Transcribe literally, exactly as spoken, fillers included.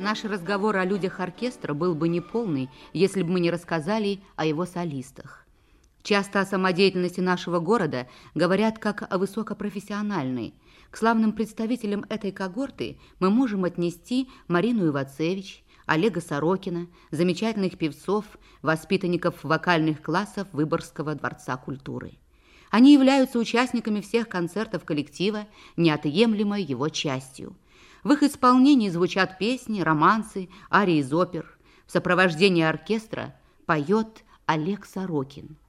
Наш разговор о людях оркестра был бы неполный, если бы мы не рассказали о его солистах. Часто о самодеятельности нашего города говорят как о высокопрофессиональной. К славным представителям этой когорты мы можем отнести Марину Ивацевич, Олега Сорокина, замечательных певцов, воспитанников вокальных классов Выборгского дворца культуры. Они являются участниками всех концертов коллектива, неотъемлемой его частью. В их исполнении звучат песни, романсы, арии из опер. В сопровождении оркестра поет Олег Сорокин.